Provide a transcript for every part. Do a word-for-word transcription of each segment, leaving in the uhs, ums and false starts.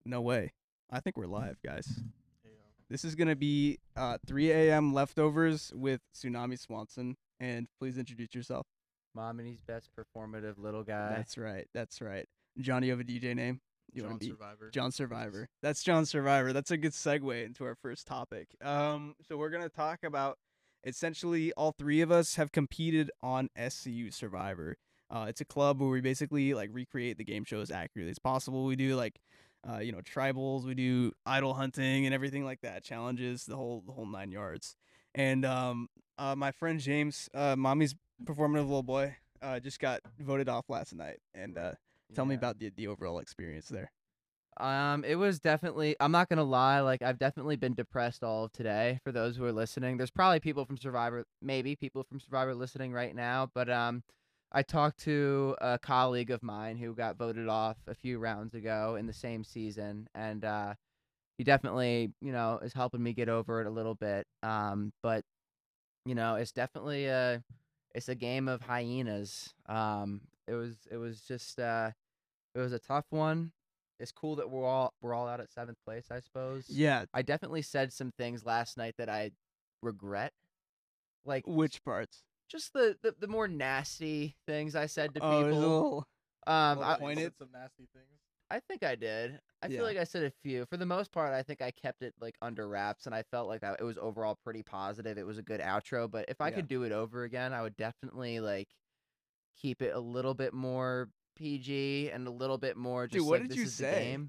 No way. I think we're live, guys. Hey, yo. This is going to be uh, three a m leftovers with Tsunami Swanson. And please introduce yourself. Mom and his best performative little guy. That's right. That's right. Johnny, you have a D J name? You John wanna be Survivor. John Survivor. That's John Survivor. That's a good segue into our first topic. Um, so we're gonna talk about essentially all three of us have competed on S C U Survivor. Uh, it's a club where we basically like recreate the game show as accurately as possible. We do like, uh, you know, tribals. We do idol hunting and everything like that. Challenges, the whole the whole nine yards. And um, uh, my friend James, uh, mommy's performative little boy, uh, just got voted off last night. And uh, tell me Yeah. about the the overall experience there. Um, it was definitely. I'm not gonna lie. Like I've definitely been depressed all of today. For those who are listening, there's probably people from Survivor, maybe people from Survivor listening right now. But um, I talked to a colleague of mine who got voted off a few rounds ago in the same season, and uh, he definitely, you know, is helping me get over it a little bit. Um, but you know, it's definitely a, it's a game of hyenas. Um, it was, it was just, uh, it was a tough one. It's cool that we're all we're all out at seventh place, I suppose. Yeah. I definitely said some things last night that I regret, like Which parts? just the the, the more nasty things I said to Oh, there's a people. little. Um, little I, You pointed. said some nasty things. I think I did. I Yeah. feel like I said a few. For the most part, I think I kept it like under wraps, and I felt like I, it was overall pretty positive. It was a good outro, but if I Yeah. could do it over again, I would definitely like keep it a little bit more P G and a little bit more just Dude, what like did this you is the say? game.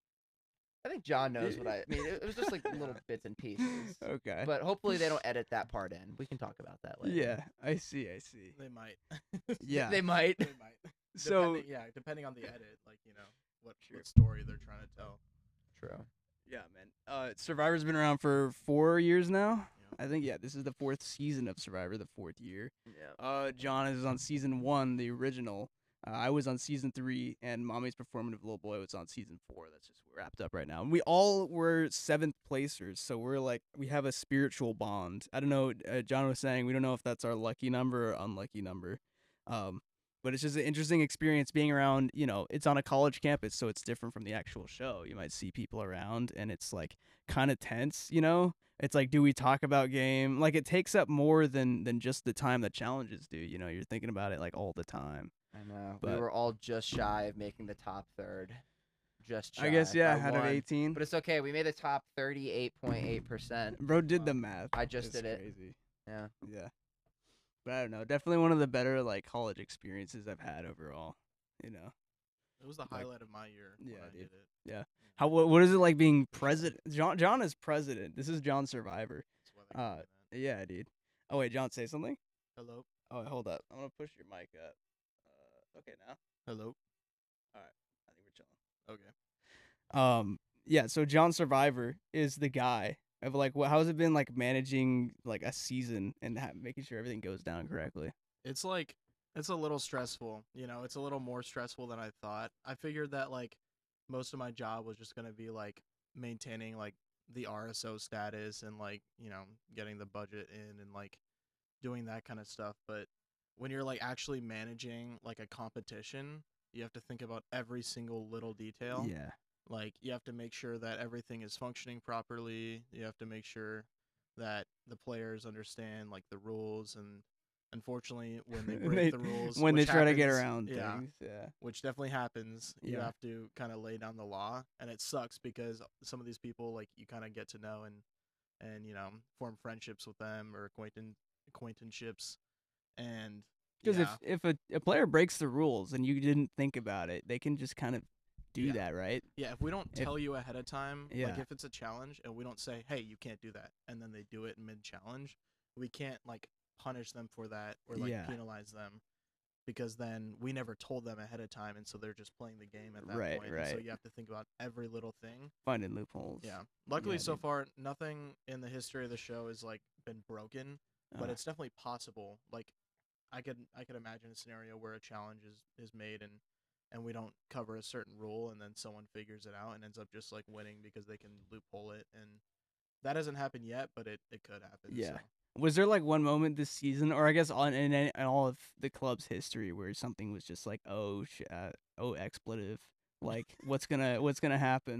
I think John knows Did- what I, I mean. It, it was just like little bits and pieces. Okay. But hopefully they don't edit that part in. We can talk about that later. Yeah, I see. I see. They might. Yeah. They might. They might. So Depending, yeah, depending on the edit, like you know what Sure. what story they're trying to tell. True. yeah, man. Uh, Survivor's been around for four years now. Yeah. I think yeah, this is the fourth season of Survivor, the fourth year. Yeah. Uh, John is on season one, the original. Uh, I was on season three, and Mommy's Performative Little Boy was on season four. That's just wrapped up right now. And we all were seventh placers, so we're like we have a spiritual bond. I don't know. Uh, John was saying we don't know if that's our lucky number or unlucky number. Um, but it's just an interesting experience being around. You know, it's on a college campus, so it's different from the actual show. You might see people around, and it's like kind of tense. You know, it's like, do we talk about game? Like it takes up more than than just the time that challenges do. You know, you're thinking about it like all the time. I know. But- we were all just shy of making the top third. Just shy. I guess yeah, by out of one. eighteen. But it's okay. We made the top thirty-eight point eight percent. Bro did the Wow. math. I just It's did it. Crazy. Yeah. Yeah. But I don't know. Definitely one of the better like college experiences I've had overall. You know. It was the Like- highlight of my year when Yeah, I dude. did it. How what, what is it like being president? John John is president. This is John Survivor. That's why they call Uh, me that. Yeah, dude. Oh wait, John, say something. Hello. Oh, wait, hold up. I'm gonna push your mic up. Uh, okay, now Hello. I think we're chilling. Okay. Um, yeah. So John Survivor is the guy of like, what? How's it been like managing like a season and ha- making sure everything goes down correctly? It's like it's a little stressful. You know, it's a little more stressful than I thought. I figured that like most of my job was just gonna be like maintaining like the R S O status and like you know getting the budget in and like doing that kind of stuff. But when you're like actually managing like a competition, you have to think about every single little detail. Yeah. Like you have to make sure that everything is functioning properly. You have to make sure that the players understand like the rules and unfortunately when they break They- the rules when they which try to get happens- around yeah, things. Yeah. which definitely happens, you Yeah. have to kind of lay down the law and it sucks because some of these people like you kind of get to know and and you know form friendships with them or acquaintance acquaintanceships and Because yeah, if if a, a player breaks the rules and you didn't think about it, they can just kind of do Yeah. that, right? yeah if we don't if- tell you ahead of time like Yeah. if it's a challenge and we don't say hey you can't do that and then they do it mid challenge we can't like punish them for that or like Yeah. penalize them because then we never told them ahead of time and so they're just playing the game at that Right, point and so right. you have to think about every little thing. Finding loopholes. Yeah, luckily Yeah, so dude. far nothing in the history of the show has like been broken but Uh, it's definitely possible. Like I could I could imagine a scenario where a challenge is, is made and and we don't cover a certain rule and then someone figures it out and ends up just like winning because they can loophole it and that hasn't happened yet but it, it could happen. Yeah. So. Was there like one moment this season, or I guess on in, in all of the club's history, where something was just like, oh, sh- uh, oh, expletive, like what's gonna what's gonna happen?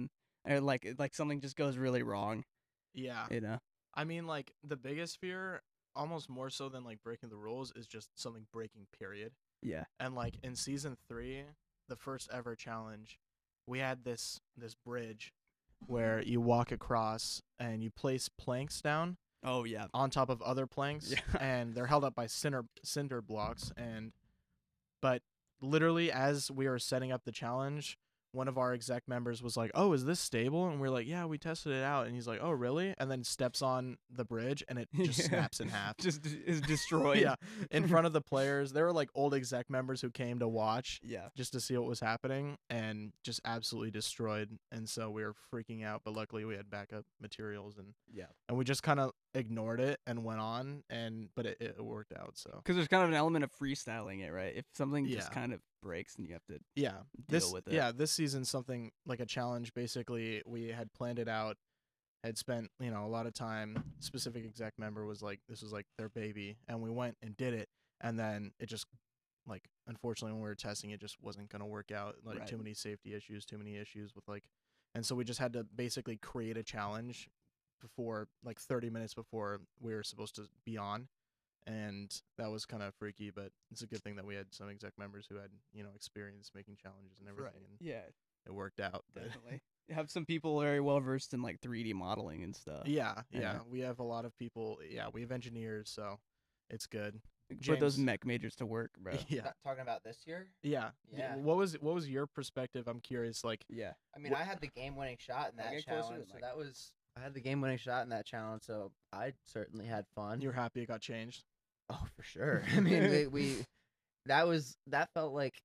or like like something just goes really wrong. Yeah. You know. I mean, like, the biggest fear, almost more so than, like, breaking the rules, is just something breaking, period. Yeah. And, like, in Season three, the first ever challenge, we had this this bridge where you walk across and you place planks down Oh yeah. on top of other planks, Yeah. and they're held up by cinder, cinder blocks. And But literally, as we were setting up the challenge, one of our exec members was like, "Oh, is this stable?" And we're like, "Yeah, we tested it out." And he's like, "Oh, really?" And then steps on the bridge, and it just Yeah. snaps in half. Just d- is destroyed. Yeah, in front of the players. There were like old exec members who came to watch Yeah. just to see what was happening, and just absolutely destroyed. And so we were freaking out, but luckily we had backup materials, and Yeah. and we just kind of ignored it and went on. And but it, it worked out. So Because there's kind of an element of freestyling it, right? If something just Yeah. kind of breaks and you have to yeah, deal this with it. yeah this season something like a challenge. Basically, we had planned it out. Had spent you know a lot of time. Specific exec member was like, this was like their baby, and we went and did it, and then it just like unfortunately when we were testing it just wasn't gonna work out. Like Right. too many safety issues, too many issues with like, and so we just had to basically create a challenge before like thirty minutes before we were supposed to be on, and that was kind of freaky. But it's a good thing that we had some exec members who had you know experience making challenges and everything, and Yeah. it worked out. But Definitely. You have some people very well versed in like three D modeling and stuff. yeah, yeah, Yeah. we have a lot of people. Yeah, we have engineers, so it's good. Put those James- mech majors to work, bro. Yeah, Ta- Talking about this year? yeah, Yeah. What was what was your perspective? I'm curious. Like, Yeah. I mean, Wha- I had the game-winning shot in I'll that get closer to challenge, the so mic. that was I had the game-winning shot in that challenge, so I certainly had fun. you're happy it got changed. Oh, for sure. I mean, we, we that was that felt like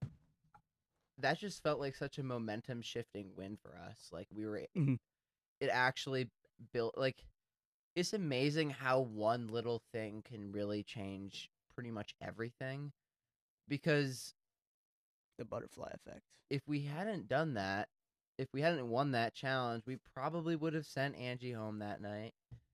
that just felt like such a momentum shifting win for us. Like we were, Mhm. it actually built like it's amazing how one little thing can really change pretty much everything. Because The butterfly effect. if we hadn't done that, if we hadn't won that challenge, we probably would have sent Angie home that night.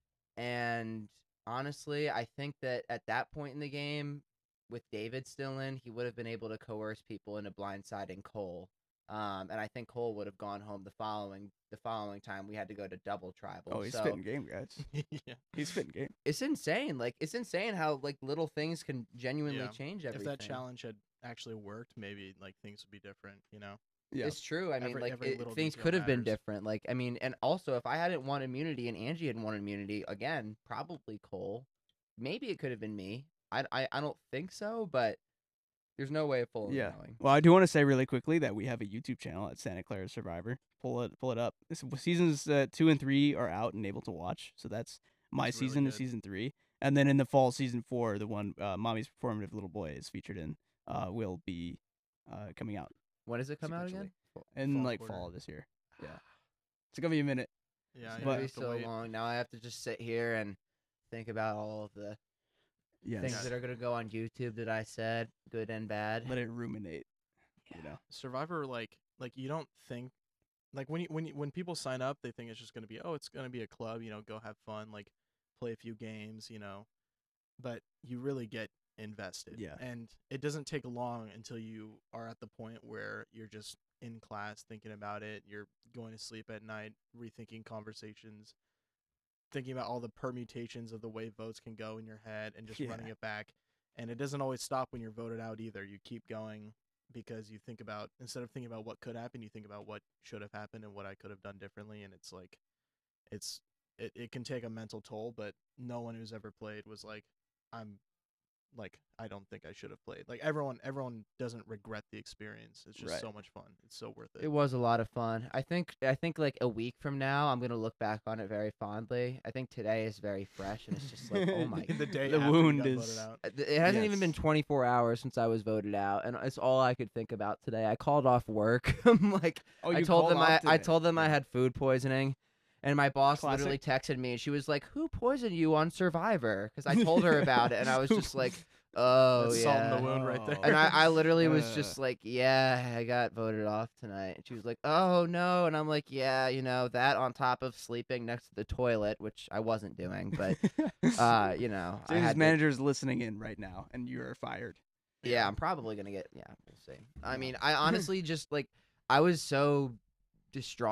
And honestly, I think that at that point in the game, with David still in, he would have been able to coerce people into blindsiding Cole. Um, and I think Cole would have gone home the following the following time we had to go to double tribal. Oh, he's so spitting game, guys. Yeah. He's spitting game. it's insane. Like it's insane how like little things can genuinely Yeah. change If everything. that challenge had actually worked, maybe like things would be different. You know. Yeah. It's true. I mean, Every- like every it, little things detail could have been matters. different. Like I mean, and also if I hadn't won immunity and Angie hadn't won immunity, again, probably Cole. Maybe it could have been me. I, I, I don't think so, but there's no way of fully Yeah. knowing. Well, I do want to say really quickly that we have a YouTube channel at Santa Clara Survivor. Pull it, pull it up. This seasons uh, two and three are out and able to watch. So that's my That's really season, good. season three, and then in the fall, season four, the one uh, Mommy's Performative Little Boy is featured in, uh, will be uh, coming out When does it come out sequentially. again? in Fall like quarter. fall this year. Yeah, it's gonna be a minute. Yeah. It's you gonna But- be have to so wait. long. Now I have to just sit here and think about all of the Yes, things that are gonna go on YouTube that I said, good and bad. let it ruminate. You know, Survivor, like like you don't think like when you when you, when people sign up, they think it's just gonna be oh it's gonna be a club, you know, go have fun, like play a few games, you know, but you really get invested. Yeah. And it doesn't take long until you are at the point where you're just in class thinking about it. You're going to sleep at night, rethinking conversations, thinking about all the permutations of the way votes can go in your head, and just Yeah. running it back. And it doesn't always stop when you're voted out either. You keep going because you think about, instead of thinking about what could happen, you think about what should have happened and what I could have done differently. And it's like, it's it, it can take a mental toll, but no one who's ever played was like, I'm like, I don't think I should have played. Like everyone everyone doesn't regret the experience. It's just Right. so much fun. It's so worth it. It was a lot of fun. I think I think like a week from now, I'm gonna look back on it very fondly. I think today is very fresh, and it's just like, oh my. the day The after you wound got is- voted out. Uh, th- It hasn't even been Yes. twenty-four hours since I was voted out, and it's all I could think about today. I called off work. I'm like, oh, I you told called them I, off I today. told them I Yeah. had food poisoning, and my boss Classic. literally texted me, and she was like, "Who poisoned you on Survivor?" Because I told her about it, and I was just like, "Oh That's yeah." salt in the wound right there. Oh. And I, I literally was Uh. just like, "Yeah, I got voted off tonight." And she was like, "Oh no," and I'm like, "Yeah, you know that on top of sleeping next to the toilet, which I wasn't doing, but uh, you know, I James' had to- manager's listening in right now, and you are fired. Yeah, I'm probably gonna get. Yeah, we'll see. I mean, I honestly just like I was so distraught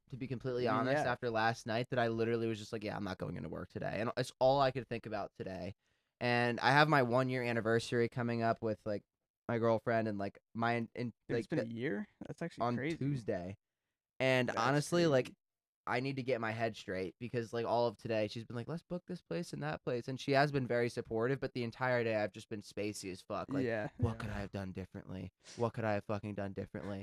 to be completely I mean, honest, yeah. after last night, that I literally was just like, yeah, I'm not going into work today. And it's all I could think about today. And I have my one year anniversary coming up with like my girlfriend and like my in, in Dude, like it's been the- a year. That's actually on crazy. Tuesday. And That's honestly, like crazy. I need to get my head straight because like all of today she's been like, let's book this place and that place, and she has been very supportive, but the entire day I've just been spacey as fuck. Like, yeah. what Yeah. could I have done differently? What could I have fucking done differently?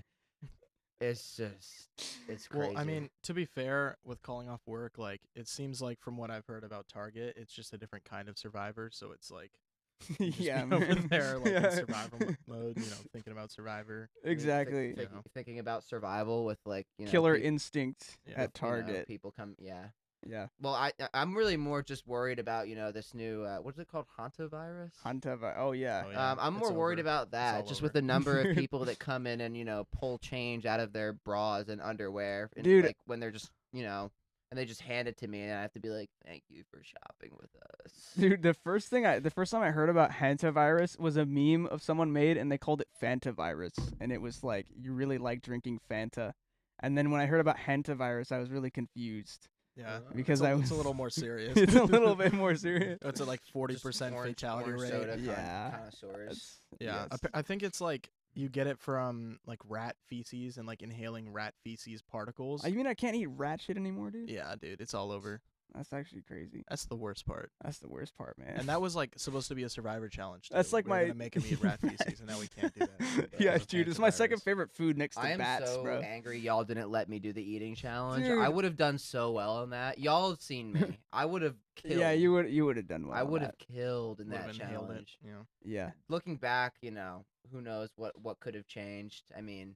It's just it's crazy. Well, I mean, to be fair, with calling off work, like it seems like from what I've heard about Target, it's just a different kind of Survivor. So it's like you just yeah, be over man. there like Yeah. in survival mo- mode, you know, thinking about Survivor. I mean, thi- Exactly. think- You know. thinking about survival with like you know, Killer peop- instinct Yeah. at you know, Target. people come, yeah. Yeah. Well, I I- I'm really more just worried about you know this new uh, what is it called, hantavirus? Hantavirus. Oh yeah. Oh, yeah. Um, I'm it's more worried over. about that, all just over. with the number of people that come in and you know pull change out of their bras and underwear, and, Dude. like when they're just you know, and they just hand it to me, and I have to be like, "Thank you for shopping with us." Dude, the first thing I the first time I heard about hantavirus was a meme of someone made and they called it Fantavirus, and it was like you really like drinking Fanta. And then when I heard about hantavirus, I was really confused Yeah, because it's a, I was it's a little more serious. it's a little bit more serious. It's at like forty Just percent orange- fatality orange rate. soda con- Yeah. connoisseurs. That's- Yeah, yes. appa- I think it's like you get it from like rat feces and like inhaling rat feces particles. Oh, you mean I can't eat rat shit anymore, dude? Yeah, dude, it's all over. That's actually crazy. That's the worst part. That's the worst part, man. And that was like supposed to be a Survivor challenge. That's too. like We were my gonna make him eat rat feces, and now we can't do that. because yeah, of dude, it's my second hantavirus. favorite food next to I am bats, so bro. angry y'all didn't let me do the eating challenge. I Dude. would have done so well in that. Y'all have seen me. I would have killed. Yeah, you would you would have done well. I on would that. have killed in Would've that inhaled it, challenge. you know? Yeah. Looking back, you know, who knows what what could have changed. I mean,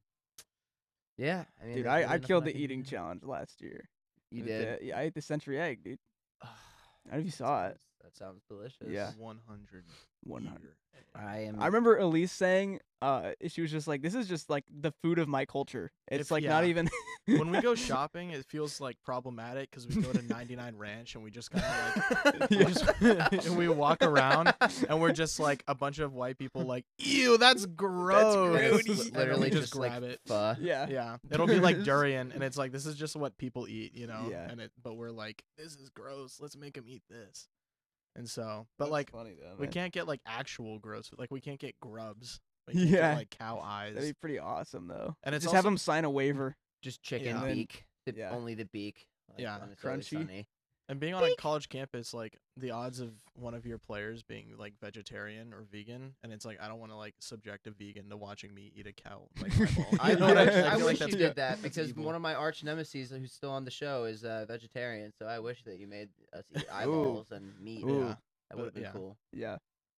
yeah. I mean, Dude, there's I, really I nothing killed I the can eating do. challenge last year. You With did. the- yeah, I ate the century egg, dude. I don't know if you That saw it. sounds- That sounds delicious. Yeah. one hundred. one hundred. I am. I remember Elise saying, uh, she was just like, "This is just like the food of my culture." It's If- like not yeah. even. When we go shopping, it feels like problematic because we go to ninety-nine Ranch and we just kind of like Yeah. we, just, and we walk around and we're just like a bunch of white people like, ew, that's gross. gross. And then we literally just, just, grab like it. pho. yeah. Yeah, it'll be like durian, and it's like this is just what people eat, you know. Yeah. And it, but we're like, this is gross. Let's make them eat this. And so, but That's like, funny though, we man. can't get like actual gross food. Like we can't get grubs. We can't get, Yeah. like cow eyes. That'd be pretty awesome though. And it's just have also- them sign a waiver. Just chicken Yeah. And- beak. The, yeah. Only the beak. Like, Yeah. when it's always Crunchy. sunny. And being on a college campus, like the odds of one of your players being like vegetarian or vegan, and it's like I don't want to like subject a vegan to watching me eat a cow. Like eyeball. I, You know I what I wish, mean? I feel like wish you that's- did that that's because evil. one of my arch nemesis who's still on the show is uh, vegetarian. So I wish that you made us eat eyeballs and meat. Ooh. Yeah. That would have been yeah. cool. Yeah.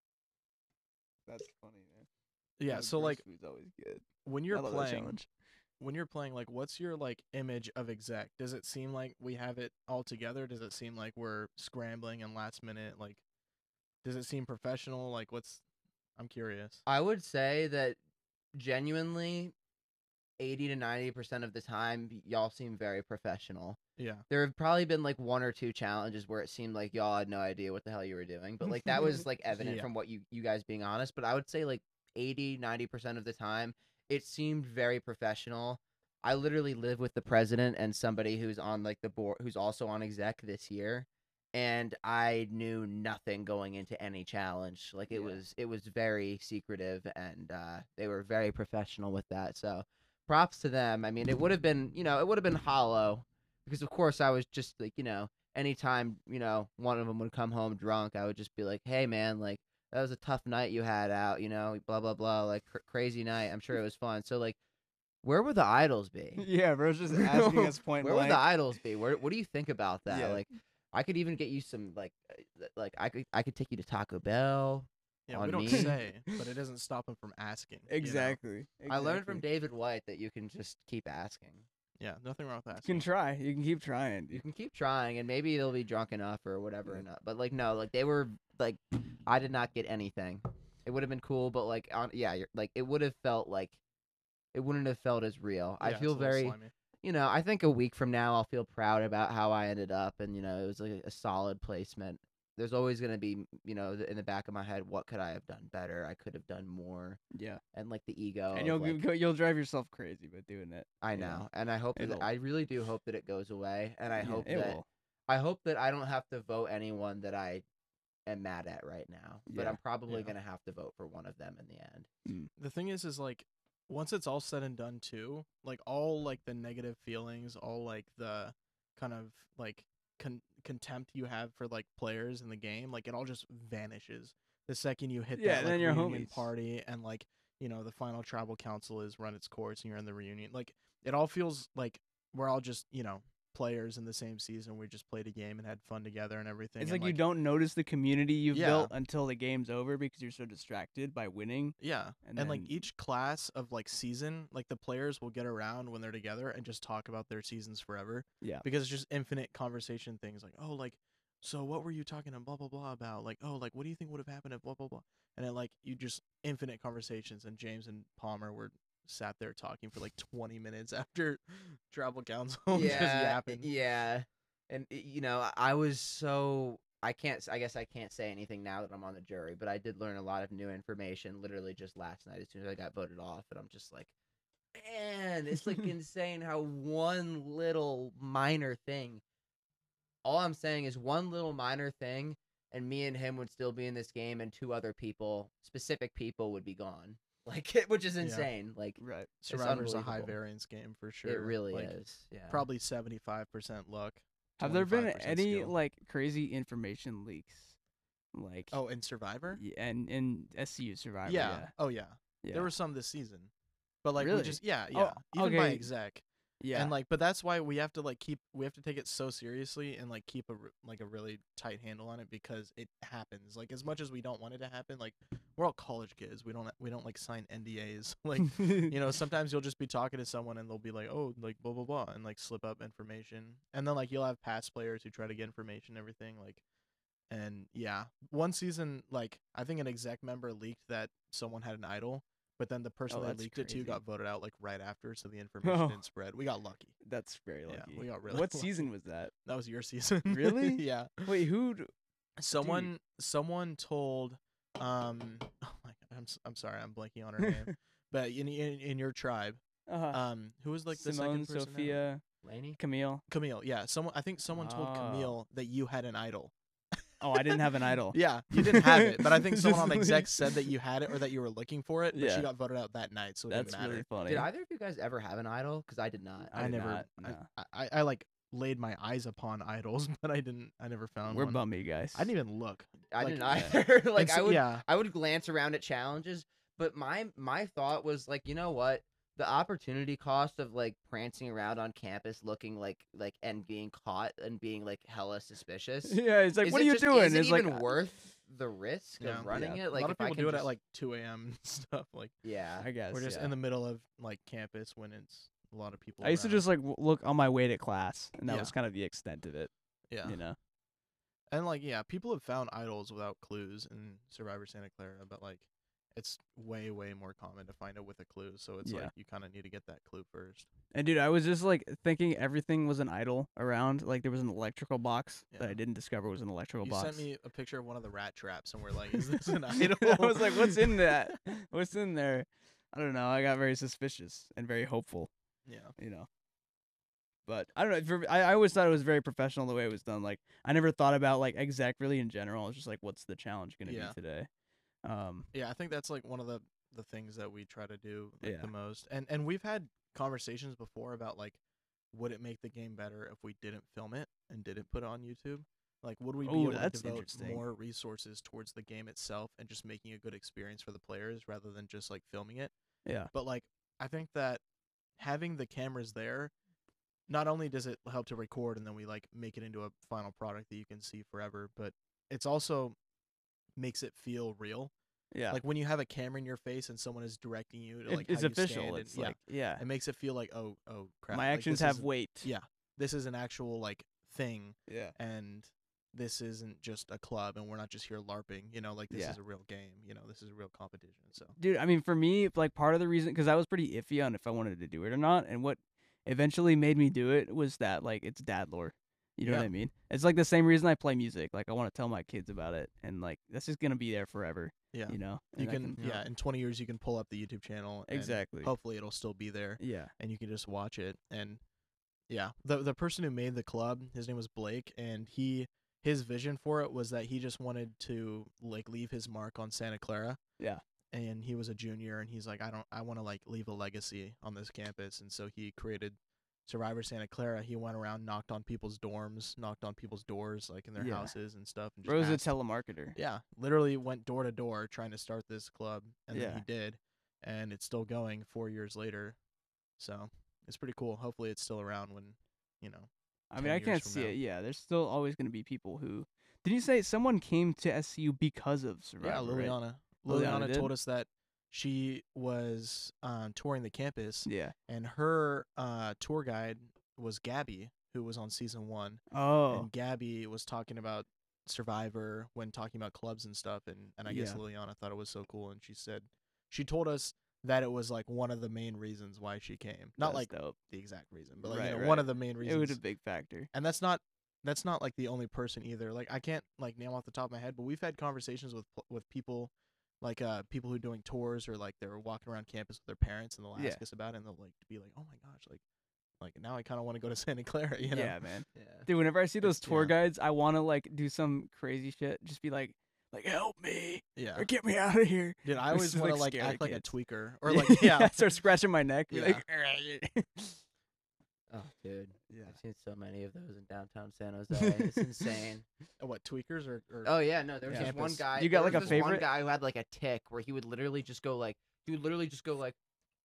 That's funny, man. Yeah. No, So gross like food's always good. when I you're love that playing, challenge. when you're playing, like what's your like image of exec? Does it seem like we have it all together? Does it seem like we're scrambling and last minute? Like, does it seem professional? Like, what's? I'm curious. I would say that genuinely, eighty to ninety percent of the time, y- y'all seem very professional. Yeah. There have probably been like one or two challenges where it seemed like y'all had no idea what the hell you were doing, but like that was like evident Yeah. from what you you guys being honest. But I would say like eighty, ninety percent of the time, it seemed very professional. I literally live with the president and somebody who's on like the board, who's also on exec this year, and I knew nothing going into any challenge. Like it Yeah. was it was very secretive, and uh, they were very professional with that. So props to them. I mean, it would have been, you know, it would have been hollow because of course I was just like, you know, anytime, you know, one of them would come home drunk, I would just be like, hey man, like that was a tough night you had out, you know, blah blah blah, like cr- crazy night. I'm sure it was fun. So like, where would the idols be? Yeah, bro's just asking us point Where would blank. the idols be? Where what do you think about that? Yeah. Like, I could even get you some like, uh, like I could I could take you to Taco Bell. Yeah. On we don't me. say, but it doesn't stop him from asking. you know? Exactly. I learned from exactly. David White that you can just keep asking. Yeah. Nothing wrong with You asking. can try. You can keep trying. You dude. can keep trying, and maybe they'll be drunk enough or whatever, Yeah. or not. But like, no, like they were like, I did not get anything. It would have been cool, but like, on yeah, you're, like it would have felt like, it wouldn't have felt as real. I Yeah, feel it's a little very, slimy. you know, I think a week from now I'll feel proud about how I ended up, and you know, it was like a solid placement. there's always gonna be, you know, th- in the back of my head, what could I have done better? I could have done more, Yeah. and like the ego. And of, you'll like, go- you'll drive yourself crazy by doing it. I you know, and I hope that It'll- I really do hope that it goes away, and I Yeah, hope it that will. I hope that I don't have to vote anyone that I am mad at right now, but Yeah, I'm probably yeah. gonna have to vote for one of them in the end. The thing is, is like once it's all said and done too, like all like the negative feelings, all like the kind of like con- contempt you have for like players in the game, like it all just vanishes the second you hit Yeah, that and like then you're reunion homies. party and like you know the final tribal council is run its course and you're in the reunion. Like it all feels like we're all just you know players in the same season. We just played a game and had fun together and everything. It's and, like, you don't notice the community you've Yeah. built until the game's over because you're so distracted by winning. Yeah, And and, like then- each class of like season, like the players will get around when they're together and just talk about their seasons forever. Yeah. Because it's just infinite conversation things like, oh, like, so what were you talking to blah blah blah about? Like, oh, like what do you think would have happened if blah blah blah? And then like you just infinite conversations. And James and Palmer were sat there talking for like twenty minutes after Tribal Council just yapping. yeah, and y- you know, I- I was so I can't. s- I guess I can't say anything now that I'm on the jury, but I did learn a lot of new information literally just last night as soon as I got voted off, and I'm just like, man, it's like insane how one little minor thing. All I'm saying is one little minor thing, and me and him would still be in this game, and two other people, specific people, would be gone. Like, which is Yeah. insane. Like, Right. Survivor's a high unbelievable. variance game for sure. it really Like, is. Yeah. Probably seventy-five percent luck. Have there been twenty-five percent any skill. like crazy information leaks? Like Oh, in Survivor? y- and in S C U Survivor. Yeah. Yeah. Oh yeah. Yeah. There were some this season. But like we Really? just yeah, Oh, yeah. Even by okay. exec. yeah. And like but that's why we have to like keep we have to take it so seriously and like keep a r- like a really tight handle on it because it happens. Like as much as we don't want it to happen, like we're all college kids. We don't we don't like sign N D As. Like you know, sometimes you'll just be talking to someone and they'll be like, "Oh, like blah blah blah," and like slip up information. And then like you'll have past players who try to get information and everything like and yeah, one season like I think an exec member leaked that someone had an idol, but then the person Oh, that that's leaked it to crazy. got voted out like right after, so the information Oh. didn't spread. We got lucky. That's very Yeah, lucky. we got really What lucky. season was that? That was your season. Really? Yeah. Wait, who? d- Someone someone told um oh my god, I'm s- I'm sorry, I'm blanking on her name. But in in, in your tribe, Uh, um who was like the Simone, second person? out? Sophia, Laney? Camille. Camille. Yeah, someone I think someone told Oh. Camille that you had an idol. Oh, I didn't have an idol. Yeah, you didn't have it, but I think someone on Just exec like- said that you had it or that you were looking for it, but Yeah. she got voted out that night, so it That's didn't matter. really funny. Did either of you guys ever have an idol? Because I did not. I, did never, not, I- no. I, I, I like laid my eyes upon idols, but I didn't. I never found We're one. bummy guys. I didn't even look. I like, didn't yeah. either. like And I so- would, yeah, I would glance around at challenges, but my my thought was like, you know what? The opportunity cost of like prancing around on campus looking like like and being caught and being like hella suspicious. Yeah, it's like, is what it are you just- doing? Is it it's even like, uh, worth the risk Yeah. of running Yeah. it? Like a lot if of I people can do it just, at like two a.m. and stuff. Like yeah. I guess. we're just yeah. in the middle of like campus when it's a lot of people. I used to around. just like w- look on my way to class, and that Yeah. was kind of the extent of it. yeah, You know. and like yeah, people have found idols without clues in Survivor Santa Clara, but like it's way way more common to find it with a clue. So it's Yeah. like you kind of need to get that clue first. And dude, I was just like thinking everything was an idol around. Like there was an electrical box that I Yeah. didn't discover was an electrical You box. sent me a picture of one of the rat traps, and we're like, "Is this an idol?" I was like, what's in that? What's in there? I don't know. I got very suspicious and very hopeful, Yeah. you know. But I don't know. For, I, I always thought it was very professional the way it was done. Like I never thought about like exec really in general. It's just like, what's the challenge going to Yeah. be today? Um, Yeah, I think that's like one of the the things that we try to do like, Yeah. the most. And and we've had conversations before about like would it make the game better if we didn't film it and didn't put it on YouTube? Like would we be Ooh, able to that's devote interesting. more resources towards the game itself and just making a good experience for the players rather than just like filming it? yeah. But like I think that having the cameras there not only does it help to record and then we like make it into a final product that you can see forever, but it's also makes it feel real. Yeah. Like when you have a camera in your face and someone is directing you to It- like it's how you official. stand and- It's yeah, like, yeah. it makes it feel like oh oh crap. My like, actions this have is- weight. Yeah, this is an actual like thing, Yeah. and this isn't just a club, and we're not just here LARPing. You know, like this Yeah. is a real game. You know, this is a real competition. So Dude, I mean, for me, like part of the reason, because I was pretty iffy on if I wanted to do it or not, and what eventually made me do it was that like it's dad lore, You know Yeah. what I mean? It's like the same reason I play music. Like I want to tell my kids about it, and like that's just gonna be there forever. Yeah. You know, You And I can, yeah. In twenty years, you can pull up the YouTube channel. And Exactly. hopefully, it'll still be there, Yeah. and you can just watch it. And yeah, the the person who made the club, his name was Blake, and he his vision for it was that he just wanted to like leave his mark on Santa Clara. Yeah. And he was a junior, and he's like, I don't, I want to like leave a legacy on this campus, and so he created Survivor Santa Clara. He went around, knocked on people's dorms, knocked on people's doors, like in their Yeah. houses and stuff. And just Bro's a asked- telemarketer. yeah, literally went door to door trying to start this club, and then Yeah. he did, and it's still going four years later. So it's pretty cool. Hopefully, it's still around when, you know. I ten mean, I years can't from see now. it. Yeah, there's still always gonna be people who. Did you say someone came to S C U because of Survivor? Yeah, right? Liliana. Liliana Liliana did? told us that she was um, touring the campus, Yeah. and her uh, tour guide was Gabby, who was on season one. Oh. And Gabby was talking about Survivor when talking about clubs and stuff, and, and I guess Yeah. Liliana thought it was so cool, and she said she told us that it was like one of the main reasons why she came. Not That's like dope. the exact reason, but like Right, you know, right. one of the main It reasons. was a big factor. And that's not that's not like the only person either. Like I can't like name off the top of my head, but we've had conversations with pl- with people like uh people who are doing tours or like they're walking around campus with their parents and they'll ask Yeah. us about it and they'll like be like, "Oh my gosh, like like now I kind of want to go to Santa Clara," you know. Yeah, man. Yeah. Dude, whenever I see those It's- tour yeah. guides, I want to like do some crazy shit. Just be like, like help me Yeah. or get me out of here. Dude, I Or always just, want to like, like scare act like a kids. tweaker or like yeah. start scratching my neck. Be Yeah. like, Oh, dude. yeah. I've seen so many of those in downtown San Jose. It's insane. Uh, what tweakers or, or Oh yeah, no, there was Yeah. this one Campus. guy. You got, there like, was a this one favorite? guy who had like a tick where he would literally just go like, he would literally just go like,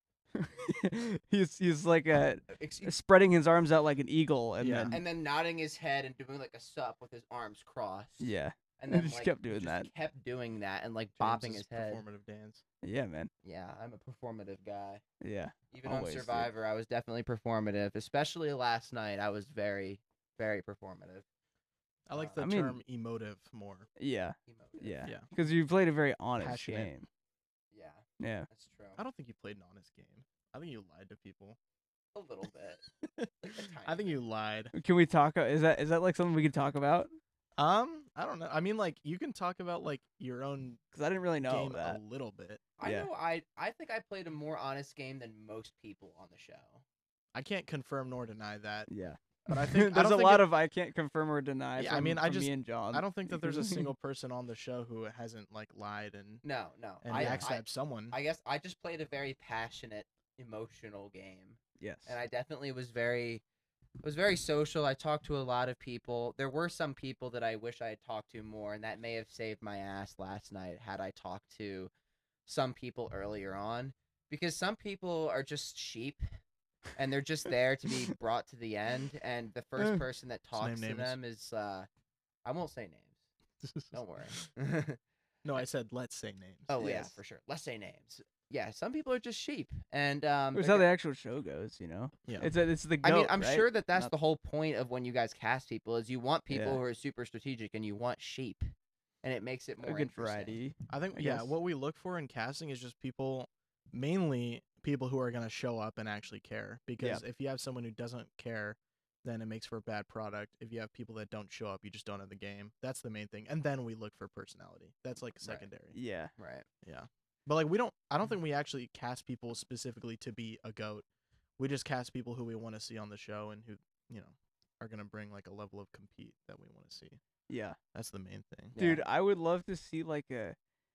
he's he's like uh excuse, spreading his arms out like an eagle, and Yeah. then and then nodding his head and doing like a sup with his arms crossed. yeah, and he then just like, kept doing just that. Kept doing that and like James bopping is his head. performative dance. yeah, man, Yeah, I'm a performative guy. yeah, Even Always, on dude. Survivor, I was definitely performative. Especially last night, I was very, very performative. I like Uh, the I mean- term emotive more. yeah, Emotive. yeah, Yeah. because you played a very honest Passionate. game. Yeah, Yeah, that's true. I don't think you played an honest game. I think you lied to people. A little bit. Like a I think tiny you lied. can we talk? uh, Is that is that like something we can talk about? Um, I don't know. I mean, like you can talk about like your own Because I didn't really know game that. a little bit. I Yeah. know I I think I played a more honest game than most people on the show. I can't confirm nor deny that. Yeah, But I think- I there's don't a think lot it- of I can't confirm or deny. Yeah, I from, mean, I from just- me and John. I don't think that there's a single person on the show who hasn't like lied and No, no. and I, I, backstabbed someone. I guess I just played a very passionate, emotional game. yes. And I definitely was very was very social. I talked to a lot of people. There were some people that I wish I had talked to more, and that may have saved my ass last night had I talked to some people earlier on. Because some people are just sheep and they're just there to be brought to the end, and the first Eh. person that name talks to names. them is uh I won't say names. Don't worry. No, I said let's say names. Oh yeah, Yes. for sure. Let's say names. Yeah, some people are just sheep, and um. It's they're how go- the actual show goes, you know. Yeah. It's a, it's the goat, I mean, I'm right? sure that that's Not- the whole point of when you guys cast people is you want people Yeah. who are super strategic and you want sheep, and it makes it a more good interesting. variety. I think I yeah, guess. what we look for in casting is just people, mainly people who are gonna show up and actually care. Because if you have someone who doesn't care, then it makes for a bad product. If you have people that don't show up, you just don't have the game. That's the main thing. And then we look for personality. That's like secondary. Yeah. Right. Yeah. But like we don't I don't think we actually cast people specifically to be a goat. We just cast people who we want to see on the show and who, you know, are going to bring like a level of compete that we want to see. Yeah. That's the main thing. Yeah. Dude, I would love to see like a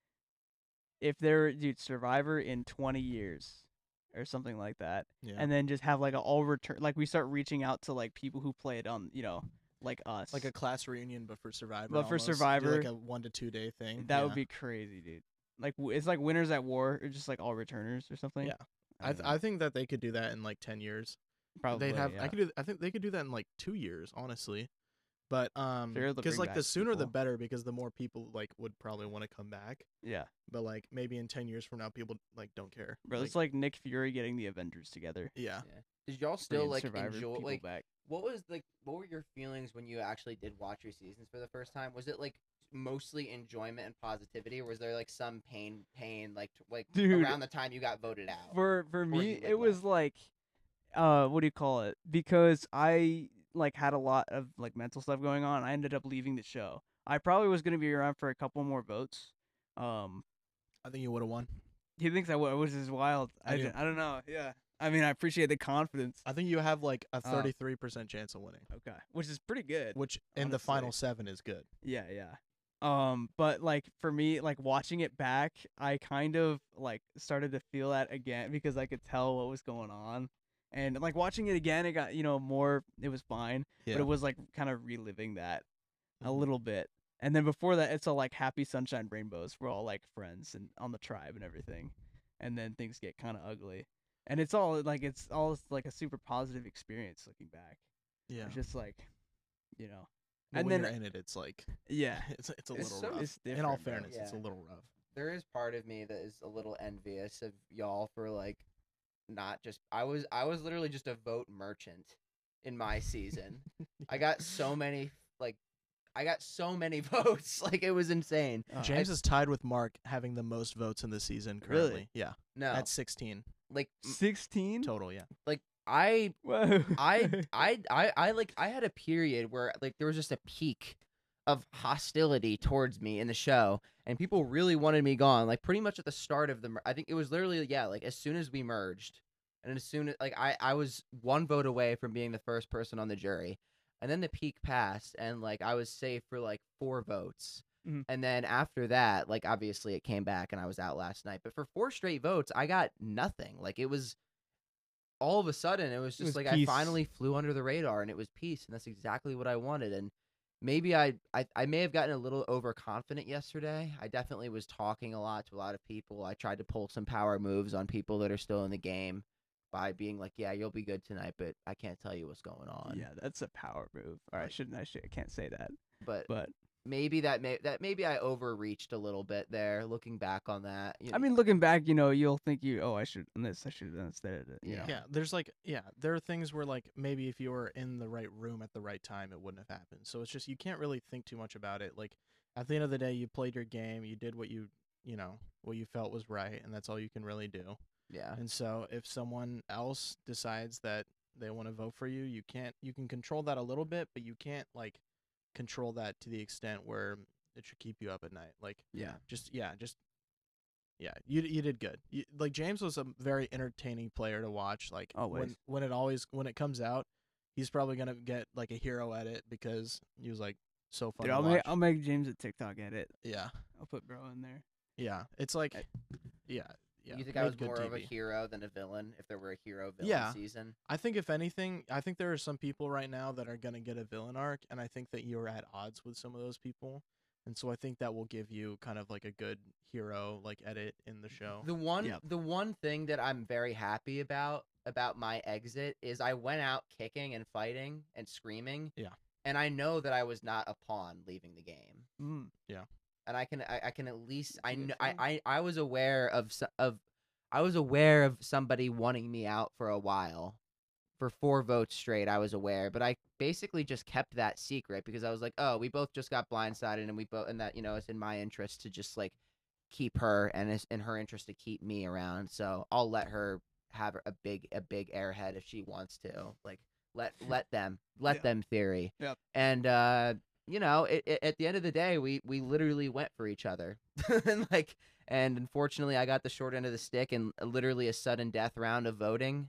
if there dude Survivor in twenty years or something like that. Yeah. And then just have like a all return like we start reaching out to like people who played on, you know, like us. like a class reunion but for Survivor. But for almost. Do, Survivor, like a one to two day thing. that Yeah. would be crazy, dude. Like w- it's like Winners at War or just like all returners or something. Yeah. I don't th- know. I think that they could do that in like ten years. Probably They'd have yeah. I could do I think they could do that in like two years, honestly. But um Sure, they'll because bring like the back sooner the people. better because the more people like would probably want to come back. Yeah. But like maybe in ten years from now people like don't care. Bro, like, it's like Nick Fury getting the Avengers together. yeah. Yeah. Did y'all still Bringing like Survivor enjoy people like back. what was like what were your feelings when you actually did watch your seasons for the first time? Was it like mostly enjoyment and positivity, or was there like some pain pain like t- like Dude, around the time you got voted out? For for Before me, you, like, it was left. like, uh, what do you call it? Because I like had a lot of like mental stuff going on. I ended up leaving the show. I probably was gonna be around for a couple more votes. Um, I think you would have won. he thinks I would, which is wild. I I, do. d- I don't know. Yeah. I mean, I appreciate the confidence. I think you have like a Oh. thirty-three percent chance of winning, Okay, which is pretty good. which in the honestly. final seven is good. Yeah, yeah. Um, but like for me, like watching it back, I kind of like started to feel that again because I could tell what was going on. And like watching it again, it got, you know, more, it was fine, Yeah. but it was like kind of reliving that a Mhm. little bit. And then before that, it's all like happy sunshine rainbows. We're all like friends and on the tribe and everything. And then things get kind of ugly. And it's all like, it's all like a super positive experience looking back. Yeah. It's just like, you know, But and when then- you're in it, it's like yeah. it's it's a It's little so- rough. it's In all different, bro. fairness, it's a Yeah. little rough. There is part of me that is a little envious of y'all for like not just I was I was literally just a vote merchant in my season. I got so many like I got so many votes. Like it was insane. Uh, James is tied with Mark having the most votes in the season Really? currently. Yeah, No. at sixteen like m- sixteen? total. Yeah, I Whoa. I I I I like I had a period where like there was just a peak of hostility towards me in the show and people really wanted me gone like pretty much at the start of the mer- I think it was literally yeah like as soon as we merged and as soon as like I I was one vote away from being the first person on the jury and then the peak passed and like I was safe for like four votes. Mhm. And then after that like obviously it came back and I was out last night but for four straight votes I got nothing. Like it was all of a sudden it was just was like peace. I finally flew under the radar and it was peace and that's exactly what I wanted. And maybe I, I I may have gotten a little overconfident yesterday. I definitely was talking a lot to a lot of people. I tried to pull some power moves on people that are still in the game by being like, yeah, you'll be good tonight, but I can't tell you what's going on. Yeah, that's a power move. Or I Like- shouldn't. I should. I can't say that. But But maybe that may that maybe I overreached a little bit there looking back on that. You I mean, looking back, you know, you'll think you. Oh, I should have done this. I should have done this. That. that, You Yeah. know. yeah. There's like yeah, there are things where like maybe if you were in the right room at the right time, it wouldn't have happened. So it's just you can't really think too much about it. Like at the end of the day, you played your game, you did what you you know what you felt was right, and that's all you can really do. yeah. And so if someone else decides that they want to vote for you, you can't you can control that a little bit, but you can't like control that to the extent where it should keep you up at night. Like Yeah. just yeah, just yeah, you you did good. You, like James was a very entertaining player to watch. Like when Always. when it always when it comes out, he's probably gonna get like a hero edit because he was like so fun Dude, to I'll watch. make. I'll make James a TikTok edit. yeah, I'll put bro in there. yeah, it's like I- yeah, yeah. You think I made was good more of a T V. hero than a villain if there were a hero villain Yeah. season? I think if anything, I think there are some people right now that are gonna get a villain arc, and I think that you're at odds with some of those people, and so I think that will give you kind of like a good hero like edit in the show. The one Yep. the one thing that I'm very happy about about my exit is I went out kicking and fighting and screaming. Yeah. And I know that I was not a pawn leaving the game. Mm. And I can I, I can at least I, a good kn- I thing. I I was aware of s- of I was aware of somebody wanting me out for a while. For four votes straight, I was aware, but I basically just kept that secret because I was like, "Oh, we both just got blindsided, and we both, and that you know, it's in my interest to just like keep her, and it's in her interest to keep me around. So I'll let her have a big, a big airhead if she wants to. Like, let let them, let Yeah. them theory. Yep. And uh, you know, it, it, at the end of the day, we we literally went for each other, and like, and unfortunately, I got the short end of the stick, and literally a sudden death round of voting.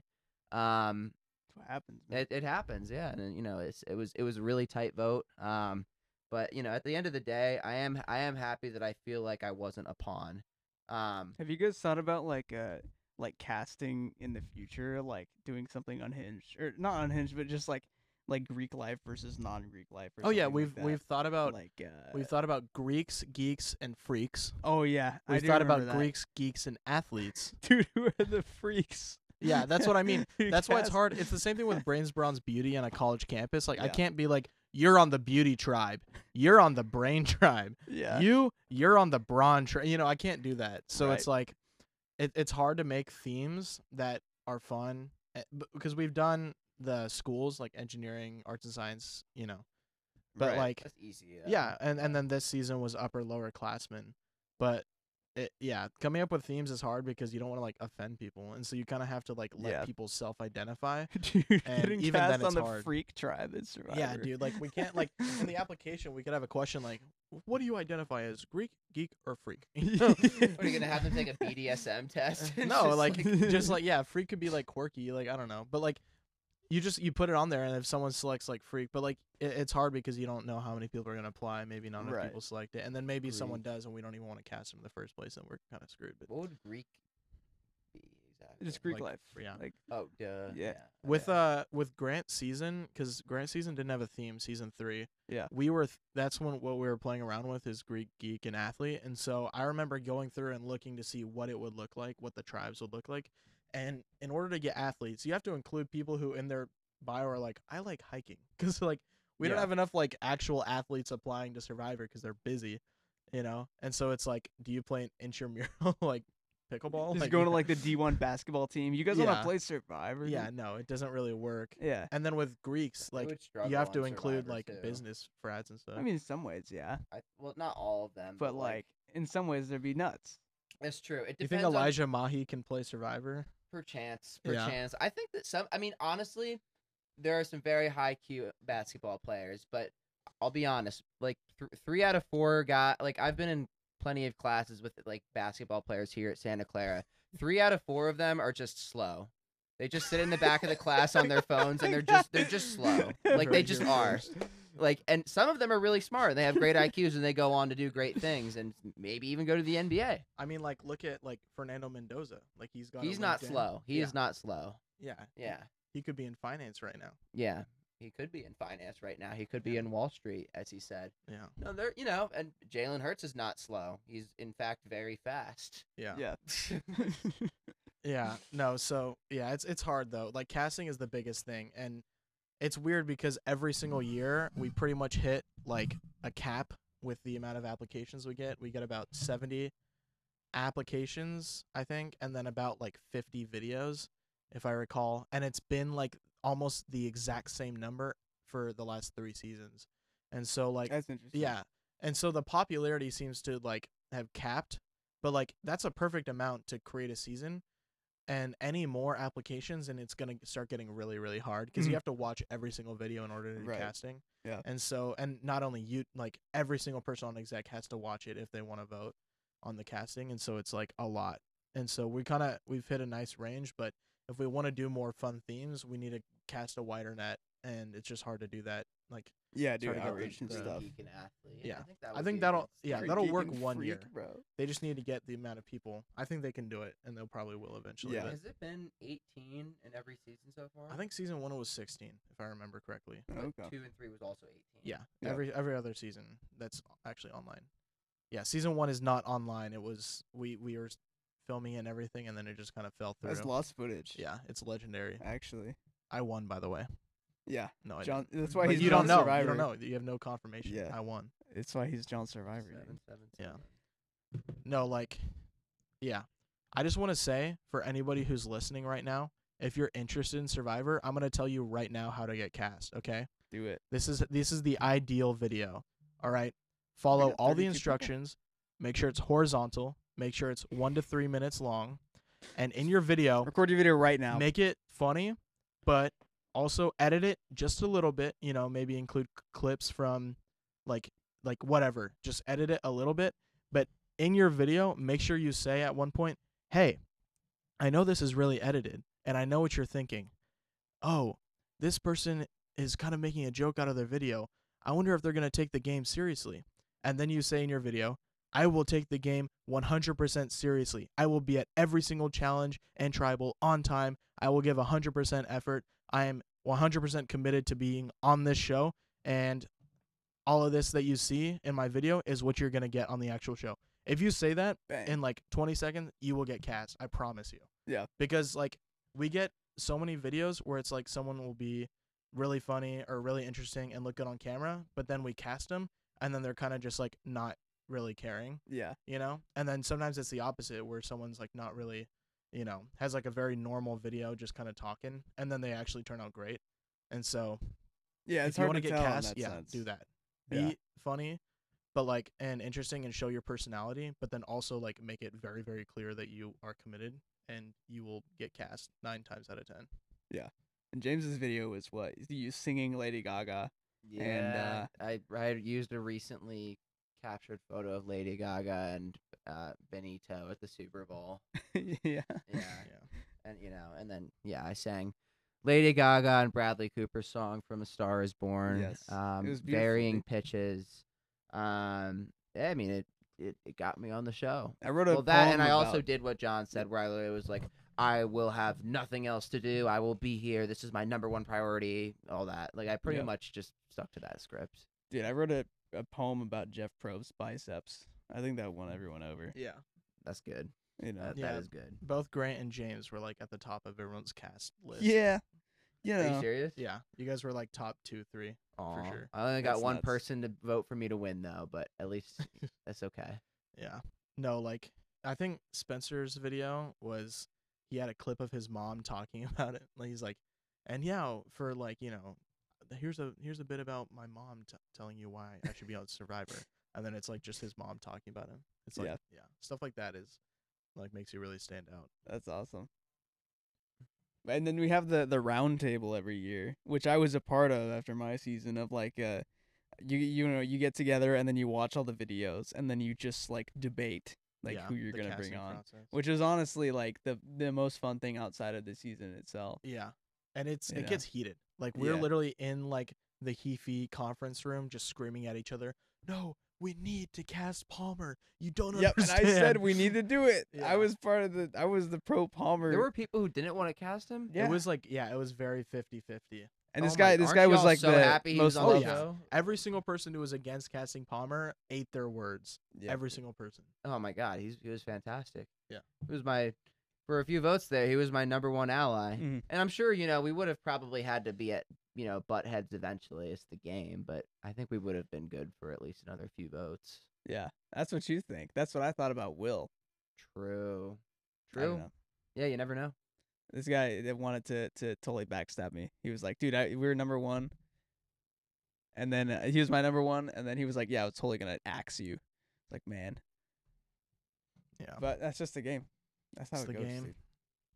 Um, That's what happens. Man. it, it happens, yeah, and you know, it's it was it was a really tight vote. Um, but you know, at the end of the day, I am I am happy that I feel like I wasn't a pawn. Um, Have you guys thought about like uh like casting in the future, like doing something unhinged or not unhinged, but just like like Greek life versus non-Greek life? Or Oh yeah, something we've like that? we've thought about like uh, we've thought about Greeks, geeks, and freaks. oh yeah, I We've do thought about remember that. Greeks, geeks, and athletes. Dude, who are the freaks? Yeah, that's what I mean. Who That's why it's cast- hard. It's the same thing with Brains Bronze Beauty on a college campus. Like I Yeah. can't be like, you're on the beauty tribe, you're on the brain tribe. Yeah. You you're on the brawn tribe. You know, I can't do that. So Right. it's like, it, it's hard to make themes that are fun eh, b- because we've done the schools like engineering, arts and science. You know, but Right. like that's easy. yeah, and and then this season was upper lower classmen, but it, yeah, coming up with themes is hard because you don't want to like offend people, and so you kind of have to like let Yeah. people self-identify. Dude, And getting even then cast it's on the hard. Freak Tribe is Survivor. Yeah, dude, like we can't like in the application we could have a question like, what do you identify as, Greek, geek, or freak? You know? What, are you gonna have them take a B D S M test? It's no, just like, just like yeah, freak could be like quirky, like I don't know, but like you just you put it on there, and if someone selects like freak, but like it, it's hard because you don't know how many people are gonna apply. Maybe not enough Right. people select it, and then maybe someone Greek. does, and we don't even want to cast them in the first place, and we're kind of screwed. But what would Greek be exactly? Just Greek like, life. yeah. Like Oh, duh. Yeah. with okay. uh with Grant season, because Grant season didn't have a theme. Season three, Yeah. we were th- that's when what we were playing around with is Greek, geek, and athlete, and so I remember going through and looking to see what it would look like, what the tribes would look like, and in order to get athletes, you have to include people who in their bio are like, I like hiking, because like we don't Yeah. have enough like actual athletes applying to Survivor because they're busy, you know, and so it's like, do you play an intramural like pickleball? just like, going to like the D one basketball team. You guys want Yeah. to play Survivor? yeah, dude? no, it doesn't really work. Yeah. And then with Greeks, They like would struggle you have on to include Survivor, like too. business frats and stuff. I mean, in some ways, yeah. I, well, not all of them, But like, in some ways, they'd be nuts. it's true. It you depends think on Elijah Mahi can play Survivor? per chance, Yeah. per chance. I think that some. I mean, honestly, there are some very high Q basketball players, but I'll be honest. Like th- three out of four guy. Like I've been in plenty of classes with like basketball players here at Santa Clara. Three out of four of them are just slow. They just sit in the back of the class on their phones, and they're just they're just slow. Like they Heard just here are. first. Like, and some of them are really smart. They have great I Qs, and they go on to do great things, and maybe even go to the N B A. I mean, like look at like Fernando Mendoza. Like he's got. a He's not LinkedIn. slow. He yeah. is not slow. Yeah. Yeah. He could be in finance right now. Yeah, he could be in finance right now. He could be Yeah. in Wall Street, as he said. Yeah. No, they're you know, and Jalen Hurts is not slow. He's in fact very fast. Yeah. Yeah. Yeah. No. So yeah, it's it's hard though. Like casting is the biggest thing, and it's weird because every single year we pretty much hit like a cap with the amount of applications we get. We get about seventy applications, I think, and then about like fifty videos, if I recall. And it's been like almost the exact same number for the last three seasons. And so like That's interesting. yeah. And so the popularity seems to like have capped, but like that's a perfect amount to create a season. And any more applications, and it's gonna start getting really, really hard because Mhm. you have to watch every single video in order to do Right. casting. Yeah. And so, and not only you, like every single person on exec has to watch it if they want to vote on the casting, and so it's like a lot. And so we kind of we've hit a nice range, but if we want to do more fun themes, we need to cast a wider net, and it's just hard to do that. Like Yeah, It's dude, hard to get outreach and the- stuff. Geek and athlete. Yeah. I think, that I would think be a that'll good yeah start. that'll Geek work and one freak, year. bro. They just need to get the amount of people. I think they can do it, and they'll probably will eventually. Yeah. but Has it been eighteen in every season so far? I think season one was sixteen, if I remember correctly. But Okay. two and three was also eighteen. Yeah, Yeah. every every other season that's actually online. Yeah, season one is not online. It was we we were s- filming and everything, and then it just kind of fell through. That's lost footage. Yeah, it's legendary. Actually. I won, by the way. Yeah. No, I John. didn't. That's why But he's you John don't know. Survivor. You don't know. You have no confirmation. Yeah. I won. That's why he's John Survivor. dude. Seven, seven, Yeah. seven. No, like, yeah. I just want to say for anybody who's listening right now, if you're interested in Survivor, I'm gonna tell you right now how to get cast. Okay. Do it. This is this is the ideal video. All right. Follow got all the thirty-two people. instructions. Make sure it's horizontal. Make sure it's one to three minutes long. And in your video, Record your video right now. make it funny, but also edit it just a little bit. You know, maybe include c- clips from, like like whatever. Just edit it a little bit. But in your video, make sure you say at one point, "Hey, I know this is really edited, and I know what you're thinking. Oh, this person is kind of making a joke out of their video. I wonder if they're going to take the game seriously." And then you say in your video, "I will take the game one hundred percent seriously. I will be at every single challenge and tribal on time. I will give one hundred percent effort. I am one hundred percent committed to being on this show. And all of this that you see in my video is what you're going to get on the actual show." If you say that Bang. in like twenty seconds, you will get cast. I promise you. Yeah. Because like we get so many videos where it's like someone will be really funny or really interesting and look good on camera, but then we cast them and then they're kind of just like not really caring, Yeah. you know? And then sometimes it's the opposite where someone's like not really, you know, has like a very normal video just kind of talking and then they actually turn out great. And so Yeah. if It's you hard want to to get tell in cast, that yeah, sense. do that. Be Yeah. funny, but like and interesting and show your personality, but then also like make it very very clear that you are committed and you will get cast nine times out of ten. And James's video was what? You singing Lady Gaga. And, uh, I I used a recently captured photo of Lady Gaga and uh, Benito at the Super Bowl. yeah. Yeah, Yeah. and you know, and then yeah, I sang Lady Gaga and Bradley Cooper's song from A Star Is Born. Yes. It Um, was beautiful, varying dude. pitches. Um, yeah, I mean it, it. It got me on the show. I wrote a Well, that and poem I also about- did what John said, where I literally was like, I will have nothing else to do. I will be here. This is my number one priority. All that. Like I pretty Yeah. much just stuck to that script. Dude, I wrote a, a poem about Jeff Probst's biceps. I think that won everyone over. Yeah. That's good. You know. That, Yeah. that is good. Both Grant and James were like at the top of everyone's cast list. Yeah. You Are you know. serious? Yeah. You guys were like top two, three. Aw. sure. I only got That's one nuts. person to vote for me to win though, but at least that's okay. Yeah. No, like I think Spencer's video was he had a clip of his mom talking about it. Like he's like, and yeah, for like you know, here's a here's a bit about my mom t- telling you why I should be on Survivor, and then it's like just his mom talking about him. It's like Yeah. yeah, stuff like that is like makes you really stand out. That's awesome. And then we have the the round table every year, which I was a part of after my season of like uh you you know, you get together and then you watch all the videos and then you just like debate like Yeah, who you're the going to bring casting on, process. which is honestly like the the most fun thing outside of the season itself. Yeah, and it's You it know? gets heated. Like we're Yeah. literally in like the Heafy conference room, just screaming at each other. No, we need to cast Palmer. You don't Yep, and understand. I said we need to do it. Yeah. I was part of the I was the pro Palmer. There were people who didn't want to cast him. Yeah. It was like yeah, it was very fifty-fifty. and this Oh guy my- this aren't guy was y'all like so the happy he most was on the loved. show? Every single person who was against casting Palmer ate their words. Yeah. Every single person. Oh my god, he's he was fantastic. Yeah. He was my for a few votes there, he was my number one ally. Mhm. And I'm sure, you know, we would have probably had to be at, you know, butt heads eventually. It's the game, but I think we would have been good for at least another few votes. Yeah, that's what you think. That's what I thought about Will. True. I don't True. know. Yeah, you never know. This guy that wanted to to totally backstab me. He was like, "Dude, I, we were number one," and then uh, he was my number one, and then he was like, "Yeah, I was totally gonna axe you." It's like, man, Yeah. but that's just the game. That's how It's it the goes. game. dude.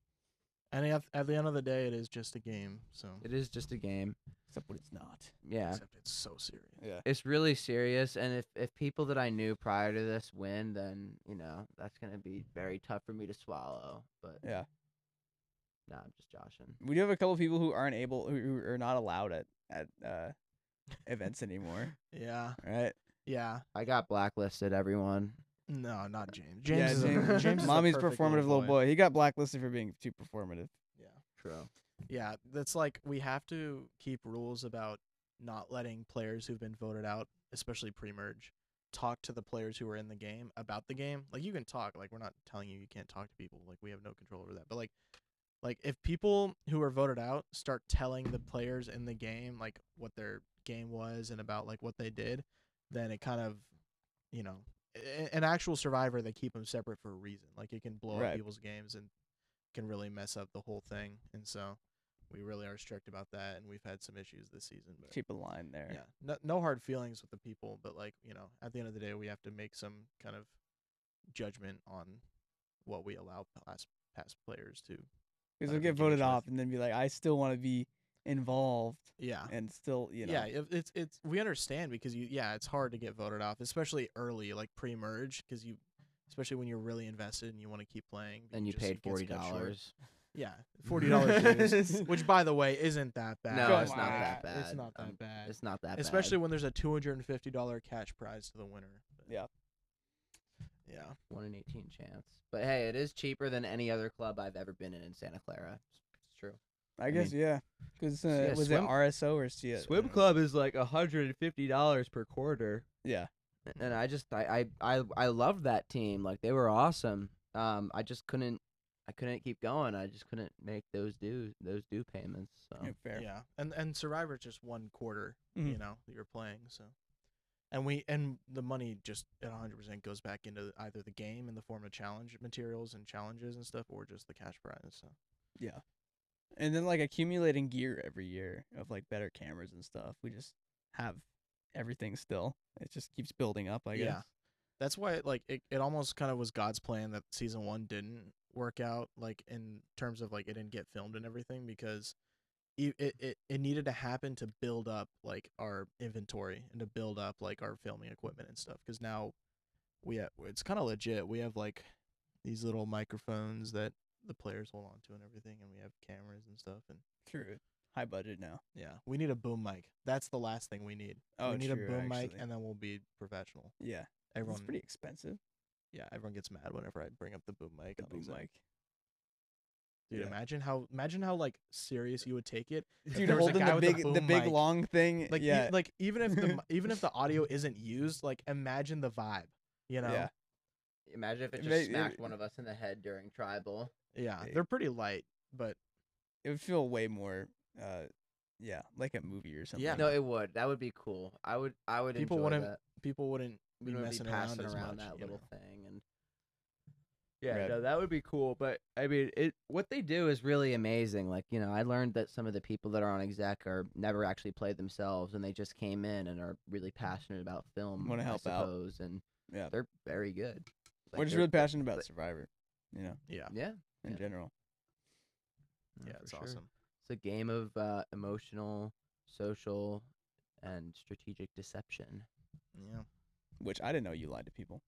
And at, at the end of the day, it is just a game. So It is just a game. Except when it's not. Yeah. except it's so serious. Yeah. It's really serious, and if, if people that I knew prior to this win, then, you know, that's going to be very tough for me to swallow. But, Yeah. nah, I'm just joshing. We do have a couple people who aren't able, who, who are not allowed at at uh, events anymore. Yeah. Right? Yeah. I got blacklisted, everyone. No, not James. James yeah, is James, a, James is a mommy's perfect performative little boy. He got blacklisted for being too performative. Yeah. True. Yeah, that's like we have to keep rules about not letting players who've been voted out, especially pre-merge, talk to the players who are in the game about the game. Like you can talk, like we're not telling you you can't talk to people, like we have no control over that. But like like if people who are voted out start telling the players in the game like what their game was and about like what they did, then it kind of, you know, a- an actual survivor, they keep them separate for a reason. Like it can blow Right. up people's games and can really mess up the whole thing. And so we really are strict about that, and we've had some issues this season. But Keep a line there. yeah, no, no hard feelings with the people, but like you know, at the end of the day, we have to make some kind of judgment on what we allow past past players to. Because uh, they'll get engage voted with. off and then be like, I still want to be involved Yeah, and still, you know. yeah, if it's it's we understand because you yeah, it's hard to get voted off, especially early, like pre-merge, because you, especially when you're really invested and you want to keep playing. And you just- paid it gets forty cut short. dollars. Yeah, forty dollars dues, which by the way isn't that bad. No, Come it's not on. that bad. It's not that Um, bad. It's not that Especially bad. when there's a two hundred and fifty dollar cash prize to the winner. But Yeah. yeah, One in eighteen chance. But hey, it is cheaper than any other club I've ever been in in Santa Clara. It's true. I guess, yeah. Because uh, yeah, was swim- it R S O or C S? Swim club is like one hundred fifty dollars per quarter. Yeah. And I just I, I I I loved that team. Like they were awesome. Um I just couldn't I couldn't keep going. I just couldn't make those due those due payments. So Yeah, fair. yeah, and and Survivor's just one quarter, you Mhm. know, that you're playing. So, and we and the money just at one hundred percent goes back into either the game in the form of challenge materials and challenges and stuff, or just the cash prize. So Yeah. And then like accumulating gear every year of like better cameras and stuff. We just have everything still. It just keeps building up, I guess. Yeah. That's why like it, it almost kind of was God's plan that season one didn't work out, like in terms of like it didn't get filmed and everything, because it it, it, it needed to happen to build up like our inventory and to build up like our filming equipment and stuff, because now we have, it's kind of legit. We have like these little microphones that the players hold on to and everything, and we have cameras and stuff, and True. High budget now. yeah, we need a boom mic. That's the last thing we need. Oh, we need true, a boom mic, actually. and then we'll be professional. Yeah. Everyone, It's pretty expensive. yeah, everyone gets mad whenever I bring up the boom mic. The on boom Exec. mic. Dude, Yeah. imagine how imagine how like serious you would take it. if Dude, there was a holding guy the with a big, the boom big mic. long thing. like e- yeah. like even if the mi- even if the audio isn't used, like imagine the vibe, you know? Yeah. Imagine if it It just may- smacked it- one of us in the head during tribal. Yeah, Hey. they're pretty light, but It would feel way more, uh, yeah, like a movie or something. Yeah. No, it would. That would be cool. I would. I would People enjoy wouldn't that. people wouldn't We be wouldn't messing be passing around, as around much, that you little know? thing, and yeah, Right. no, that would be cool. But I mean, it what they do is really amazing. Like, you know, I learned that some of the people that are on exec are never actually played themselves, and they just came in and are really passionate about film. Wanna I help out. suppose, and Yeah. they're very good. Like, We're just they're- really passionate about but- Survivor, you know, Yeah, Yeah, in Yeah. general. yeah, for it's sure. awesome. It's a game of uh, emotional, social, and strategic deception. Yeah. Which I didn't know you lied to people.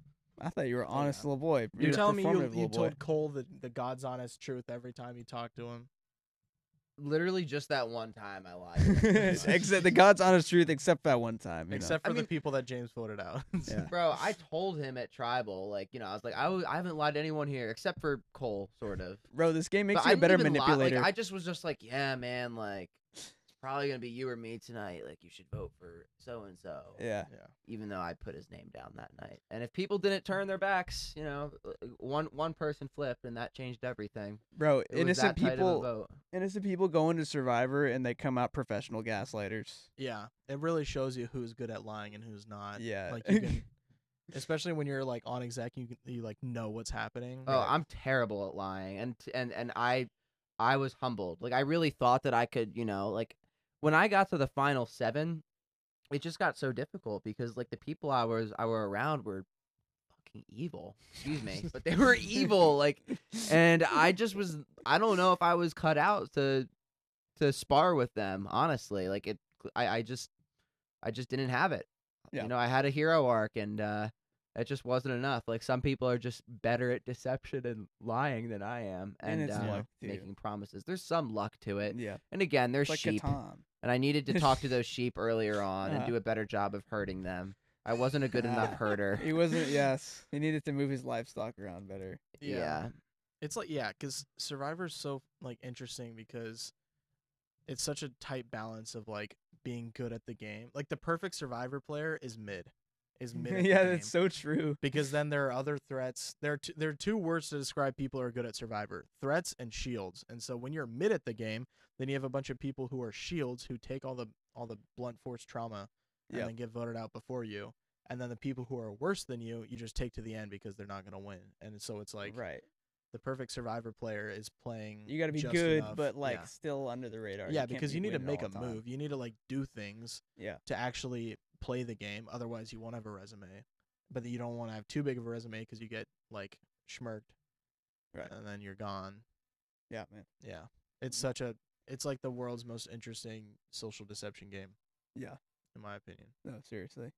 I thought you were an Oh, honest yeah. little boy. You're a telling me you, performative you little boy. told Cole the, the God's honest truth every time you talk to him. Literally, just that one time I lied. to them. Except the God's honest truth, except that one time. You Except I for the mean- people that James voted out. Yeah. Bro, I told him at tribal, like, you know, I was like, I, w- I haven't lied to anyone here except for Cole, sort of. know, bro, this game makes But you I a better didn't even lie- manipulator. Like, I just was just like, yeah, man, like, it's probably gonna be you or me tonight. Like, you should vote for so and so. yeah, Yeah. Even though I put his name down that night, and if people didn't turn their backs, you know, uh, one one person flipped, and that changed everything. bro, It was innocent that tight of a people, vote. innocent people go into Survivor and they come out professional gaslighters. Yeah. It really shows you who's good at lying and who's not. Yeah. Like you can, especially when you're like on exec, you can, you like know what's happening. Oh, I'm terrible at lying, and t- and and I, I was humbled. Like, I really thought that I could, you know, like when I got to the final seven, it just got so difficult because like the people I was I were around were fucking evil. Excuse me, but they were evil. Like, and I just was. I don't know if I was cut out to to spar with them. Honestly, like it. I I just I just didn't have it. Yeah. You know, I had a hero arc, and uh, it just wasn't enough. Like, some people are just better at deception and lying than I am, And and, it's uh, luck, too. making promises. There's some luck to it, Yeah, and again, there's it's like sheep, Catan. and I needed to talk to those sheep earlier on and Uh-huh. do a better job of herding them. I wasn't a good enough herder. He wasn't. Yes, he needed to move his livestock around better. Yeah. It's like, yeah, because Survivor's so like interesting because it's such a tight balance of like being good at the game. Like the perfect Survivor player is mid, is mid. At yeah, the that's game. so true. Because then there are other threats. There are t- there are two words to describe people who are good at Survivor: threats and shields. And so when you're mid at the game, then you have a bunch of people who are shields who take all the all the blunt force trauma and Yep. then get voted out before you. And then the people who are worse than you, you just take to the end because they're not going to win. And so it's like right. the perfect Survivor player is playing. You got to be just good, enough. but like yeah, still under the radar. yeah can't because be you need to winning make all a the time. move. You need to like do things Yeah, to actually play the game. Otherwise, you won't have a resume. But you don't want to have too big of a resume because you get like schmirked, Right. and then you're gone. yeah, man. Yeah, it's such a. It's like the world's most interesting social deception game, Yeah. in my opinion. No, seriously.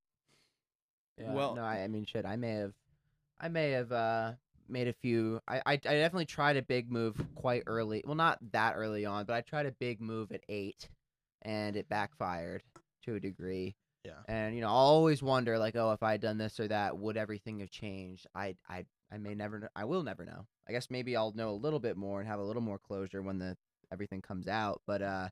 Yeah, Well- no, I, I mean, shit. I may have, I may have uh, made a few. I, I, I definitely tried a big move quite early. Well, not that early on, but I tried a big move at eight, and it backfired to a degree. Yeah. And you know, I always wonder, like, oh, if I had done this or that, would everything have changed? I, I, I may never. Know, I will never know. I guess maybe I'll know a little bit more and have a little more closure when the everything comes out. But uh,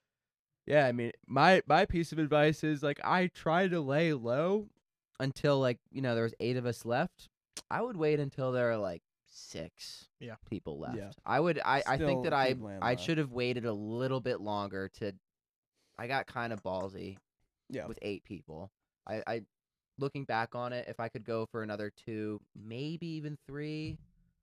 yeah, I mean, my my piece of advice is like I try to lay low until like you know there was eight of us left. I would wait until there are like six Yeah. people left. Yeah. I would. I, I think Still that I keep laying I low. should have waited a little bit longer to. I got kind of ballsy Yeah. with eight people. I, I looking back on it, if I could go for another two, maybe even three,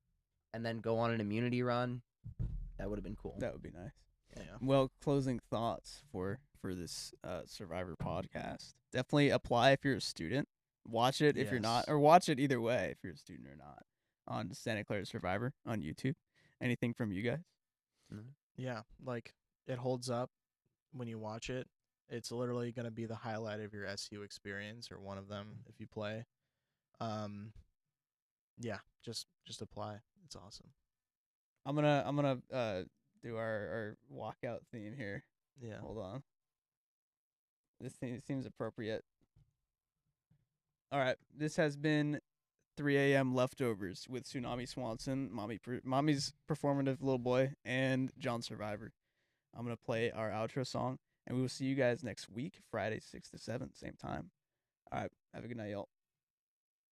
and then go on an immunity run, that would have been cool. That would be nice. Yeah. Well, closing thoughts for for this uh, Survivor podcast. Definitely apply if you're a student. Watch it if you're not, Yes. or watch it either way if you're a student or not on Santa Clara Survivor on YouTube. Anything from you guys? Yeah, like it holds up when you watch it. It's literally going to be the highlight of your S U experience, or one of them if you play. Um, yeah, just just apply. It's awesome. I'm gonna I'm gonna uh do our our walkout theme here. Yeah. Hold on. This thing seems appropriate. All right, this has been three a.m. leftovers with Tsunami Swanson, mommy, per- mommy's performative little boy, and John Survivor. I'm gonna play our outro song, and we will see you guys next week, Friday, six to seven, same time. All right, have a good night, y'all.